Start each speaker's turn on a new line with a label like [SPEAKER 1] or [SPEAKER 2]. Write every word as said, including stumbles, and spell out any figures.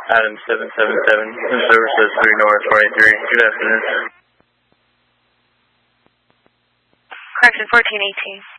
[SPEAKER 1] Adam seven seven seven, services three North four eight three. Good afternoon.
[SPEAKER 2] Correction fourteen eighteen.